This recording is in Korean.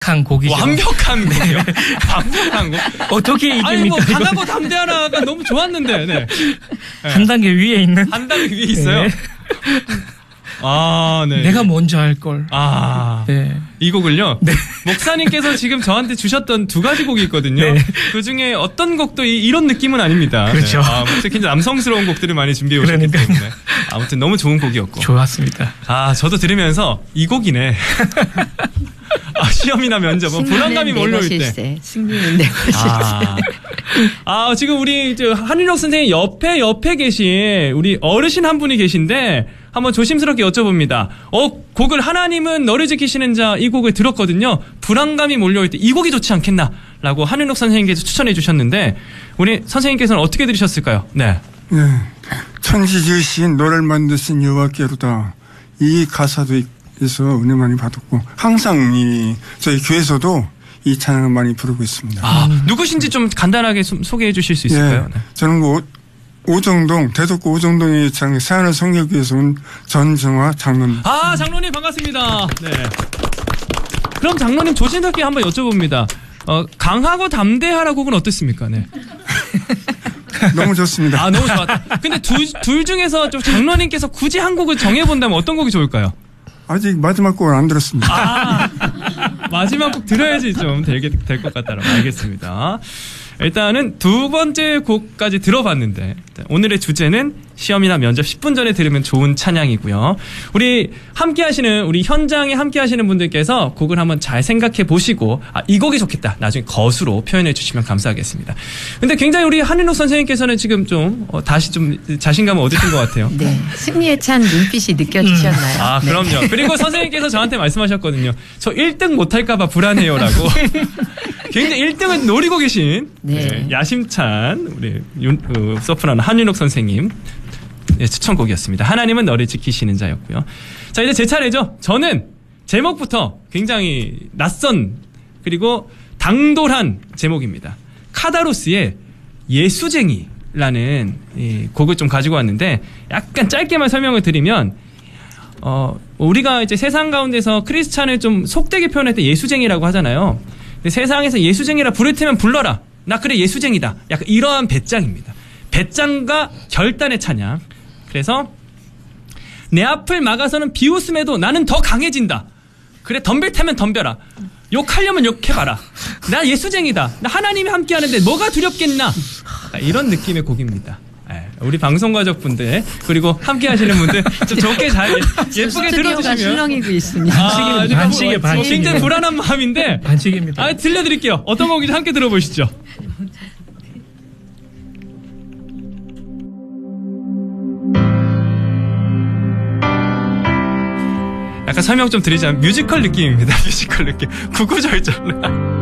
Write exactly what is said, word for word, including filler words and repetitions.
완벽한 곡이죠. 완벽한 곡이요? 완벽한 곡? 어떻게 이깁니까? 아니, 뭐, 강하고 담대하라가 너무 좋았는데, 네. 한 단계 위에 있는? 한 단계 위에 있어요? 네. 아, 네. 내가 먼저 할 걸. 아. 네. 이 곡을요? 네. 목사님께서 지금 저한테 주셨던 두 가지 곡이 있거든요. 네. 그 중에 어떤 곡도 이, 이런 느낌은 아닙니다. 그렇죠. 네. 아, 특히 남성스러운 곡들을 많이 준비해 오셨기 그러니까요. 때문에. 아무튼 너무 좋은 곡이었고. 좋았습니다. 아, 저도 들으면서 이 곡이네. 아, 시험이나 면접은 불안감이 몰려올 때. 승리는 내가 실세. 아, 아, 지금 우리 저 한윤혁 선생님 옆에 옆에 계신 우리 어르신 한 분이 계신데 한번 조심스럽게 여쭤봅니다. 어, 곡을 하나님은 너를 지키시는 자 이 곡을 들었거든요. 불안감이 몰려올 때 이 곡이 좋지 않겠나라고 한윤혁 선생님께서 추천해 주셨는데 우리 선생님께서는 어떻게 들으셨을까요? 네. 네. 천지 지으신 너를 만드신 여호와께로다. 이 가사도 있어서 은혜 많이 받았고 항상 이 저희 교회에서도 이 찬양을 많이 부르고 있습니다. 아, 누구신지 좀 간단하게 소, 소개해 주실 수 있을까요? 네. 네. 저는 그 오정동, 대덕구 오정동의 장, 새하늘 성교교에서 온 전정화 장로님. 아, 장로님 반갑습니다. 네. 그럼 장로님 조심스럽게 한번 여쭤봅니다. 어, 강하고 담대하라 곡은 어떻습니까? 네. 너무 좋습니다. 아, 너무 좋았다. 근데 두, 둘 중에서 좀 장로님께서 굳이 한 곡을 정해본다면 어떤 곡이 좋을까요? 아직 마지막 곡을 안 들었습니다. 아, 마지막 곡 들어야지 좀 될 것 같다라고. 알겠습니다. 일단은 두 번째 곡까지 들어봤는데 오늘의 주제는 시험이나 면접 십 분 전에 들으면 좋은 찬양이고요. 우리 함께 하시는 우리 현장에 함께 하시는 분들께서 곡을 한번 잘 생각해 보시고 아, 이 곡이 좋겠다. 나중에 거수로 표현해 주시면 감사하겠습니다. 근데 굉장히 우리 한윤옥 선생님께서는 지금 좀 어, 다시 좀 자신감을 얻으신 것 같아요. 네. 승리에 찬 눈빛이 느껴지셨나요? 음. 아, 네. 그럼요. 그리고 선생님께서 저한테 말씀하셨거든요. 저 일 등 못할까봐 불안해요라고. 굉장히 일 등은 노리고 계신 네. 네, 야심찬 우리 윤, 그, 소프라노 한윤옥 선생님 네, 추천곡이었습니다. 하나님은 너를 지키시는 자였고요. 자, 이제 제 차례죠. 저는 제목부터 굉장히 낯선 그리고 당돌한 제목입니다. 카다로스의 예수쟁이라는 이 곡을 좀 가지고 왔는데 약간 짧게만 설명을 드리면 어, 우리가 이제 세상 가운데서 크리스찬을 좀 속되게 표현할 때 예수쟁이라고 하잖아요. 근데 세상에서 예수쟁이라 부를 테면 불러라. 나 그래 예수쟁이다. 약간 이러한 배짱입니다. 배짱과 결단의 찬양. 그래서 내 앞을 막아서는 비웃음에도 나는 더 강해진다. 그래 덤빌 테면 덤벼라. 욕하려면 욕해봐라. 나 예수쟁이다. 나 하나님이 함께하는데 뭐가 두렵겠나. 이런 느낌의 곡입니다. 우리 방송가족분들 그리고 함께하시는 분들 좀 좋게 잘 예쁘게 들어주시면 술렁이고 있습니다. 아, 반칙이에요, 뭐, 반칙. 굉장히 불안한 마음인데 반칙입니다. 아, 들려드릴게요. 어떤 곡인지 함께 들어보시죠. 약간 설명 좀 드리자면 뮤지컬 느낌입니다. 뮤지컬 느낌. 구구절절.